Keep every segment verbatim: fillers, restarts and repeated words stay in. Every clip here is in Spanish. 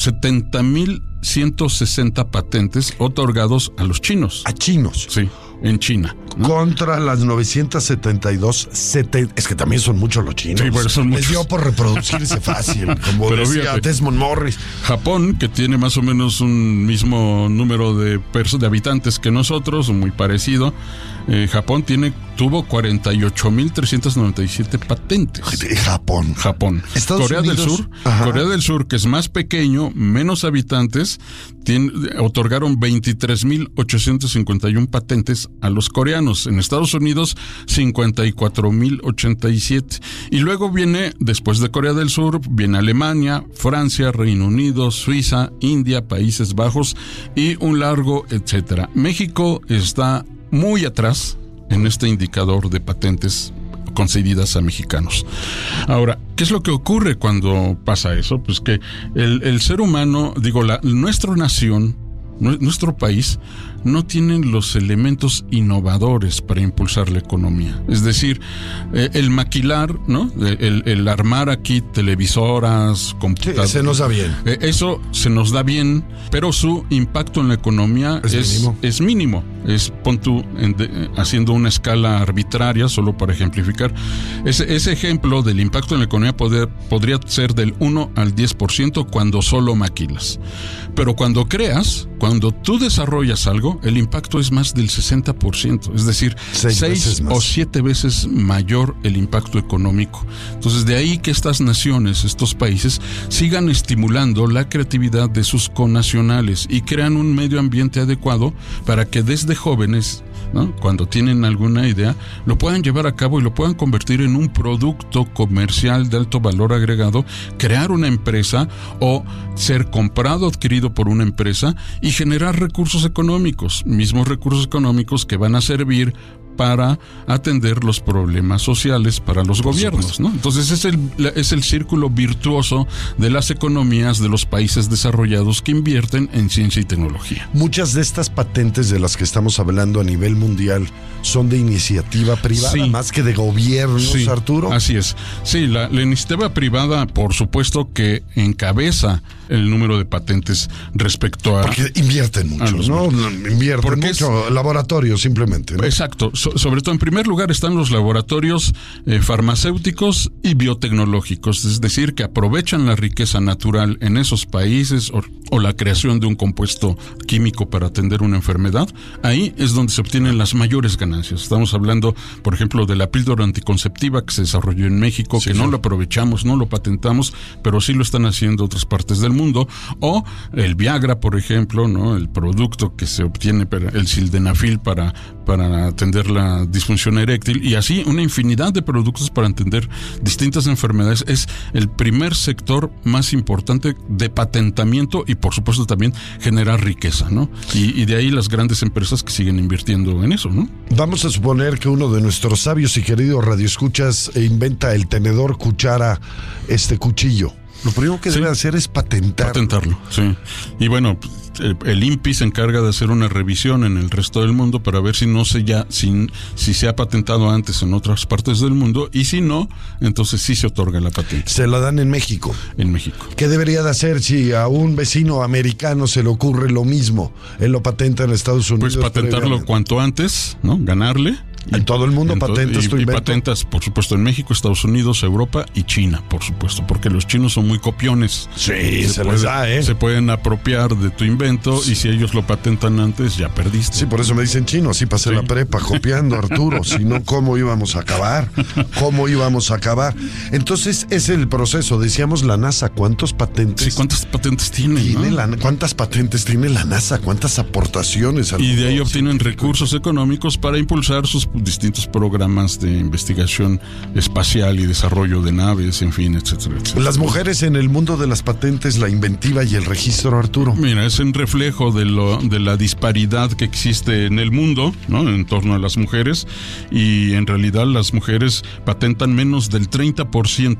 setenta mil ciento sesenta patentes otorgados a los chinos. ¿A chinos? Sí, en China, ¿no? Contra las novecientos setenta y dos. setenta Es que también son muchos los chinos. Sí, pero son Les muchos. dio por reproducirse fácil, como Pero decía fíjate. Desmond Morris. Japón, que tiene más o menos un mismo número de, perso- de habitantes que nosotros, muy parecido, eh, Japón tiene tuvo cuarenta y ocho mil trescientos noventa y siete patentes. Japón. Japón. Estados Corea Unidos, del Sur, ajá. Corea del Sur, que es más pequeño, menos habitantes, tiene, otorgaron veintitrés mil ochocientos cincuenta y uno patentes a los coreanos. En Estados Unidos, cincuenta y cuatro mil ochenta y siete. Y luego viene, después de Corea del Sur, viene Alemania, Francia, Reino Unido, Suiza, India, Países Bajos y un largo etcétera. México está muy atrás en este indicador de patentes concedidas a mexicanos. Ahora, ¿qué es lo que ocurre cuando pasa eso? Pues que el, el ser humano, digo, la, nuestra nación, nuestro país, no tienen los elementos innovadores para impulsar la economía. Es decir, eh, el maquilar, ¿no? El, el armar aquí televisoras, computadoras. Sí, se nos da bien. Eh, eso se nos da bien, pero su impacto en la economía Es es, mínimo. es mínimo. Es, pon tú, en de, haciendo una escala arbitraria, solo para ejemplificar. Ese, ese ejemplo del impacto en la economía poder, podría ser del uno al diez por ciento cuando solo maquilas. Pero cuando creas, cuando tú desarrollas algo, el impacto es más del sesenta por ciento, es decir, Seis seis veces más. o siete veces mayor el impacto económico. Entonces, de ahí que estas naciones, estos países, sigan estimulando la creatividad de sus connacionales y crean un medio ambiente adecuado para que desde jóvenes, ¿no?, cuando tienen alguna idea, lo puedan llevar a cabo y lo puedan convertir en un producto comercial de alto valor agregado, crear una empresa o ser comprado, adquirido por una empresa y generar recursos económicos, mismos recursos económicos que van a servir para atender los problemas sociales para los Por gobiernos, supuesto. ¿no? Entonces es el, es el círculo virtuoso de las economías de los países desarrollados que invierten en ciencia y tecnología. Muchas de estas patentes de las que estamos hablando a nivel mundial son de iniciativa privada, Sí. más que de gobiernos, Sí, Arturo. así es. Sí, la, la iniciativa privada, por supuesto que encabeza el número de patentes respecto a... Porque invierten mucho, a los- ¿no? Invierten Porque es- mucho. Laboratorios, simplemente, ¿no? Exacto. So- sobre todo, en primer lugar, están los laboratorios eh, farmacéuticos y biotecnológicos, es decir, que aprovechan la riqueza natural en esos países o, o la creación de un compuesto químico para atender una enfermedad. Ahí es donde se obtienen las mayores ganancias. Estamos hablando, por ejemplo, de la píldora anticonceptiva que se desarrolló en México, Sí, que sí. no lo aprovechamos, no lo patentamos, pero sí lo están haciendo otras partes del mundo. O el Viagra, por ejemplo, ¿no?, el producto que se obtiene, para- el sildenafil para, para atender la disfunción eréctil, y así una infinidad de productos para atender distintas enfermedades. Es el primer sector más importante de patentamiento y, por supuesto, también generar riqueza, ¿no? Y, y de ahí las grandes empresas que siguen invirtiendo en eso, ¿no? Vamos a suponer que uno de nuestros sabios y queridos radioescuchas inventa el tenedor, cuchara, este cuchillo. Lo primero que Sí. debe hacer es patentar. Patentarlo, sí. Y bueno, el, el INPI se encarga de hacer una revisión en el resto del mundo para ver si no se ya, si, si se ha patentado antes en otras partes del mundo, y si no, entonces sí se otorga la patente Se la dan en México. en México. ¿Qué debería de hacer si a un vecino americano se le ocurre lo mismo? Él lo patenta en Estados Unidos. Pues patentarlo previamente. cuanto antes, ¿no? Ganarle. En todo el mundo En to- patentas y, tu y invento. patentas, por supuesto, en México, Estados Unidos, Europa y China, por supuesto, porque los chinos son muy copiones. Sí, se, les puede- da, ¿eh? Se pueden apropiar de tu invento, y si ellos lo patentan antes, ya perdiste. Sí, por eso me dicen chino, así pasé Sí. la prepa copiando, Arturo, si no, ¿cómo íbamos a acabar? ¿Cómo íbamos a acabar? Entonces, es el proceso, decíamos la NASA, ¿cuántos patentes Sí, ¿cuántas patentes tienen? tiene no? la, cuántas patentes tiene la NASA? ¿Cuántas aportaciones? al Y de ahí mundo obtienen científico? recursos económicos para impulsar sus distintos programas de investigación espacial y desarrollo de naves, en fin, etcétera, etcétera. Las mujeres en el mundo de las patentes, la inventiva y el registro, Arturo. Mira, es un reflejo de, lo, de la disparidad que existe en el mundo, ¿no?, en torno a las mujeres, y en realidad las mujeres patentan menos del treinta por ciento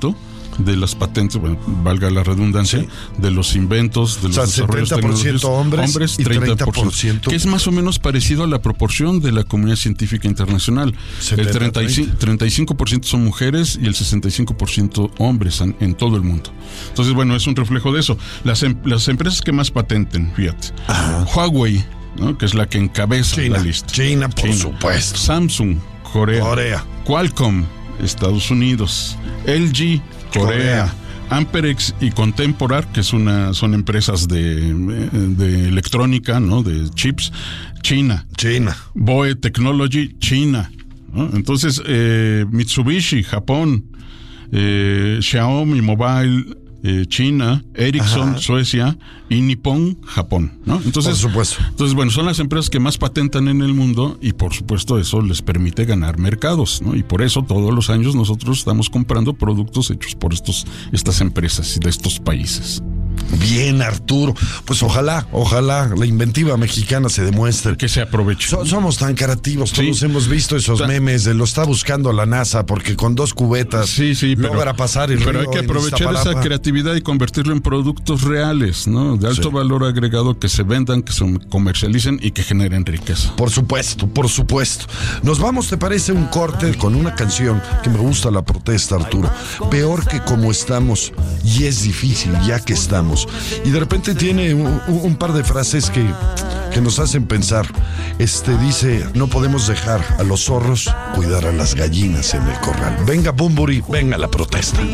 de las patentes, bueno, valga la redundancia, sí. de los inventos, de los o sea, desarrollos tecnológicos, hombres, hombres y treinta por ciento, treinta por ciento, que es más o menos parecido a la proporción de la comunidad científica internacional. setenta, el treinta y cinco, treinta y cinco por ciento son mujeres y el sesenta y cinco por ciento hombres en, en todo el mundo. Entonces, bueno, es un reflejo de eso. Las, em, las empresas que más patenten, fíjate, Ajá. Huawei, ¿no? Que es la que encabeza China, la lista. China, por China. supuesto. Samsung, Corea. Corea. Qualcomm, Estados Unidos. L G, Corea. Corea. Amperex y Contemporary, que es una, son empresas de, de electrónica, ¿no? De chips, China. China. B O E Technology, China, ¿no? Entonces, eh, Mitsubishi, Japón. Eh, Xiaomi Mobile, eh, China, Ericsson, Ajá. Suecia y Nippon, Japón, ¿no? Entonces, por supuesto. Entonces, bueno, son las empresas que más patentan en el mundo y por supuesto eso les permite ganar mercados, ¿no? Y por eso todos los años nosotros estamos comprando productos hechos por estos, estas empresas y de estos países. Bien, Arturo. Pues ojalá, ojalá la inventiva mexicana se demuestre. Que se aproveche. So, somos tan creativos, todos sí. hemos visto esos Ta- memes de lo está buscando la NASA porque con dos cubetas sí, sí, logra pero, pasar el Pero río hay que aprovechar esa creatividad y convertirlo en productos reales, ¿no? De alto sí. valor agregado que se vendan, que se comercialicen y que generen riqueza. Por supuesto, por supuesto. Nos vamos, ¿te parece? Un corte con una canción que me gusta la protesta, Arturo. Peor que como estamos y es difícil ya que estamos. Y de repente tiene un, un par de frases que, que nos hacen pensar. Este dice, no podemos dejar a los zorros cuidar a las gallinas en el corral. Venga, Bumburi, venga la protesta.